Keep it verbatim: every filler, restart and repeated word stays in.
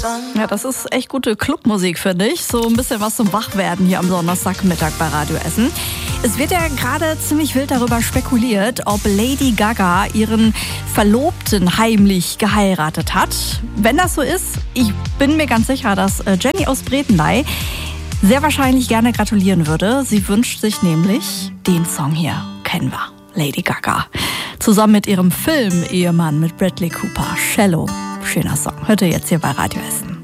Ja, das ist echt gute Clubmusik, finde ich. So ein bisschen was zum Wachwerden hier am Donnerstagmittag bei Radio Essen. Es wird ja gerade ziemlich wild darüber spekuliert, ob Lady Gaga ihren Verlobten heimlich geheiratet hat. Wenn das so ist, ich bin mir ganz sicher, dass Jenny aus Bredeney sehr wahrscheinlich gerne gratulieren würde. Sie wünscht sich nämlich den Song hier. Kennen wir. Lady Gaga. Zusammen mit ihrem Film-Ehemann mit Bradley Cooper. Shallow. Schöner Song. Hört ihr jetzt hier bei Radio Essen.